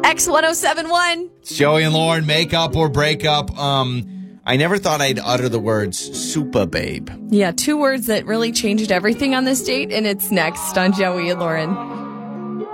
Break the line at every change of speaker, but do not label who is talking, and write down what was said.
X1071.
It's Joey and Lauren, make up or break up. I never thought I'd utter the words super babe.
Yeah, 2 words that really changed everything on this date, and it's next on Joey and Lauren.